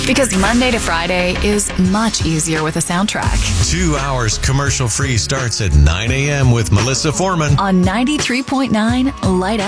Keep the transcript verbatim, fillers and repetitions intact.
Because Monday to Friday is much easier with a soundtrack. Two hours commercial free starts at nine a.m. with Melissa Foreman On ninety-three point nine Light Up.